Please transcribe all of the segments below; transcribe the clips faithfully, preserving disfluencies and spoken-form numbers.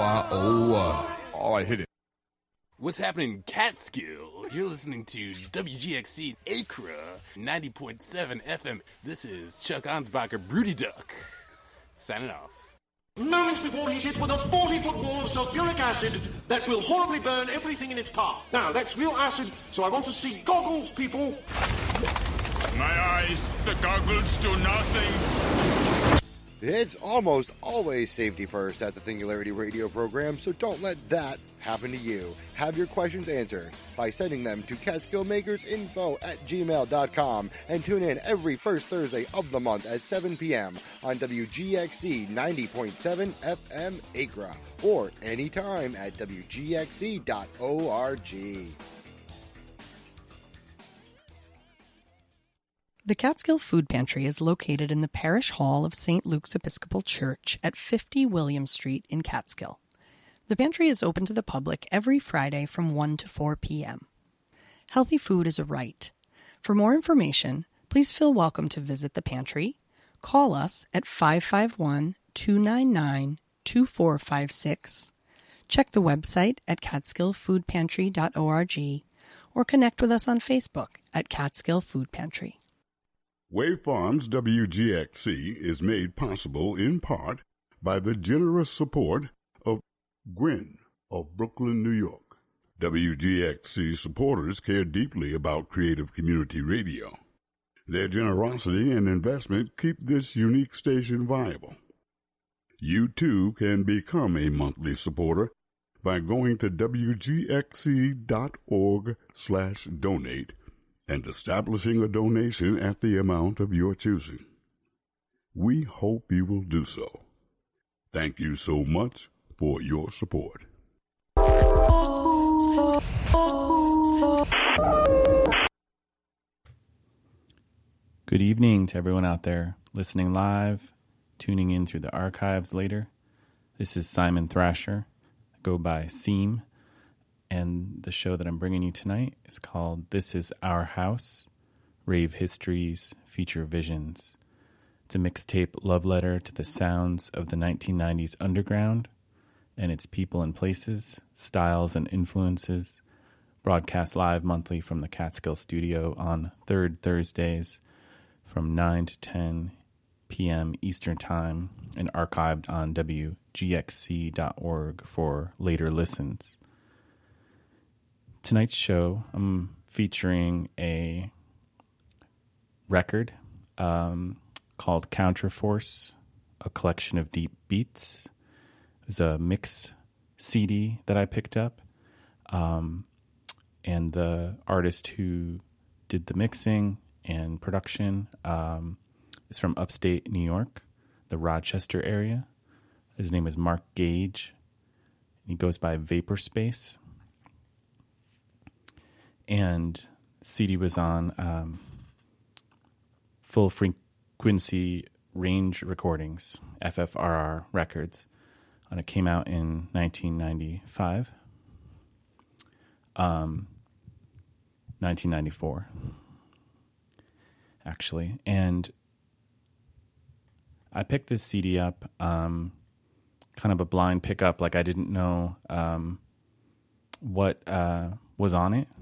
uh, oh, uh, all right, hit it. What's happening in Catskill? You're listening to W G X C Acra ninety point seven F M. This is Chuck Ansbacher, Broody Duck, signing off. Moments before he's hit with a forty-foot wall of sulfuric acid that will horribly burn everything in its path. Now, that's real acid, so I want to see goggles, people. My eyes, the goggles do nothing. It's almost always safety first at the Singularity Radio program, so don't let that happen to you. Have your questions answered by sending them to catskillmakersinfo at gmail dot com and tune in every first Thursday of the month at seven p.m. on W G X C ninety point seven F M Acra or anytime at W G X C dot org. The Catskill Food Pantry is located in the Parish Hall of Saint Luke's Episcopal Church at fifty William Street in Catskill. The pantry is open to the public every Friday from one to four p.m. Healthy food is a right. For more information, please feel welcome to visit the pantry, call us at five five one, two nine nine, two four five six, check the website at catskill food pantry dot org, or connect with us on Facebook at Catskill Food Pantry. Wave Farms W G X C is made possible in part by the generous support of Gwen of Brooklyn, New York. W G X C supporters care deeply about creative community radio. Their generosity and investment keep this unique station viable. You too can become a monthly supporter by going to W G X C dot org slash donate and establishing a donation at the amount of your choosing. We hope you will do so. Thank you so much for your support. Good evening to everyone out there listening live, tuning in through the archives later. This is Simon Thrasher. I go by Seam. And the show that I'm bringing you tonight is called This Is Our House, Rave Histories, Future Visions. It's a mixtape love letter to the sounds of the nineteen nineties underground and its people and places, styles and influences, broadcast live monthly from the Catskill studio on third Thursdays from nine to ten p.m. Eastern Time and archived on W G X C dot org for later listens. Tonight's show, I'm featuring a record um, called Counterforce, a collection of deep beats. It was a mix C D that I picked up. Um, and the artist who did the mixing and production um, is from upstate New York, the Rochester area. His name is Mark Gage. He goes by Vapor Space. And C D was on um, Full Frequency Range Recordings, F F R R Records, and it came out in nineteen ninety-five, um, nineteen ninety-four, actually. And I picked this C D up, um, kind of a blind pickup, like I didn't know um, what uh, was on it.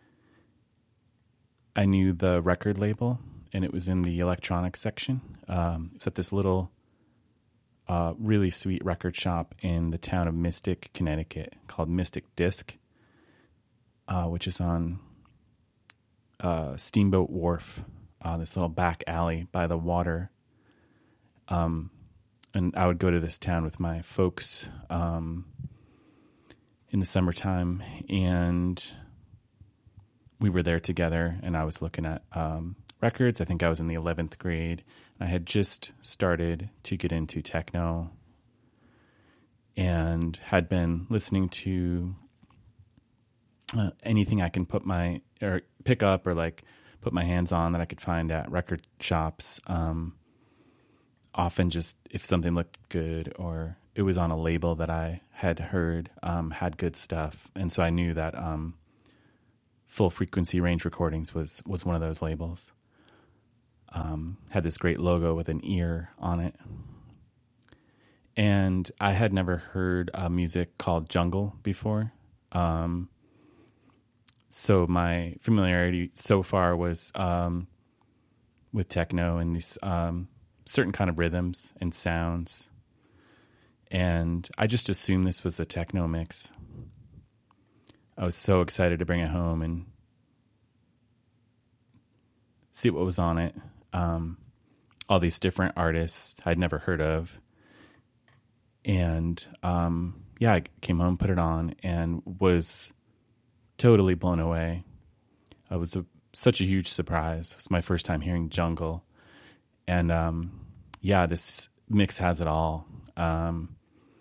I knew the record label, and it was in the electronics section. Um, it was at this little, uh, really sweet record shop in the town of Mystic, Connecticut, called Mystic Disc, uh, which is on uh, Steamboat Wharf, uh, this little back alley by the water. Um, and I would go to this town with my folks um, in the summertime, and we were there together, and I was looking at um, records. I think I was in the eleventh grade. I had just started to get into techno and had been listening to uh, anything I can put my or pick up or like put my hands on that I could find at record shops. Um, often just if something looked good or it was on a label that I had heard um, had good stuff. And so I knew that um, Full Frequency Range Recordings was, was one of those labels. Um, had this great logo with an ear on it. And I had never heard a music called jungle before. Um, so my familiarity so far was um, with techno and these um, certain kind of rhythms and sounds. And I just assumed this was a techno mix. I was so excited to bring it home and see what was on it. Um, all these different artists I'd never heard of. And um, yeah, I came home, put it on, and was totally blown away. It was a, such a huge surprise. It was my first time hearing jungle. And um, yeah, this mix has it all. Um,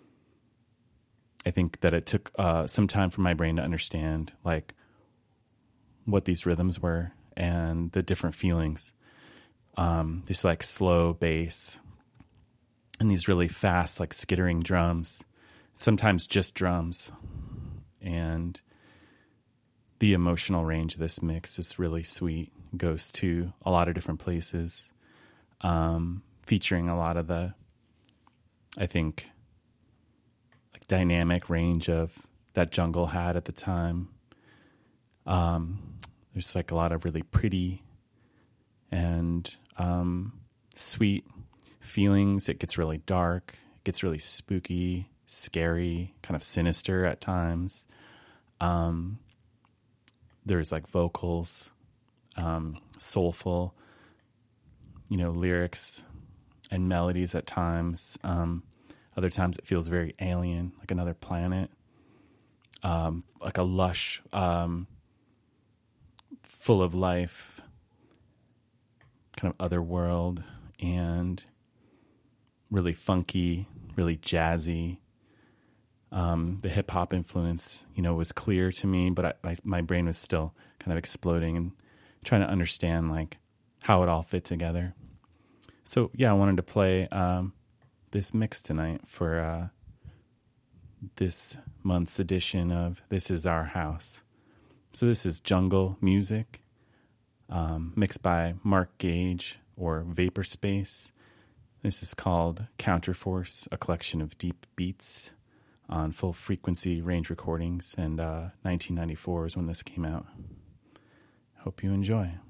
I think that it took uh, some time for my brain to understand like what these rhythms were and the different feelings. Um, this like slow bass and these really fast, like skittering drums, sometimes just drums. And the emotional range of this mix is really sweet. It goes to a lot of different places, um, featuring a lot of the, I think, like dynamic range of that jungle had at the time. Um, there's like a lot of really pretty and um, sweet feelings. It gets really dark. It gets really spooky, scary, kind of sinister at times. Um, there's like vocals, um, soulful, you know, lyrics and melodies at times. Um, other times it feels very alien, like another planet, um, like a lush, um, full of life, kind of other world, and really funky, really jazzy. Um, the hip hop influence, you know, was clear to me, but I, I, my brain was still kind of exploding and trying to understand like how it all fit together. So yeah, I wanted to play um, this mix tonight for uh, this month's edition of This Is Our House. So this is jungle music, um, mixed by Mark Gage or Vapor Space. This is called Counterforce, a collection of deep beats on full frequency range recordings, and uh, nineteen ninety-four is when this came out. Hope you enjoy.